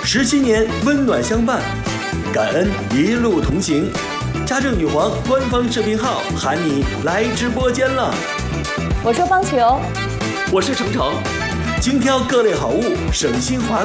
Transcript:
17年温暖相伴，感恩一路同行。家政女皇官方视频号喊你来直播间了。 我说棒球， 我是程程， 精挑各类好物，省心划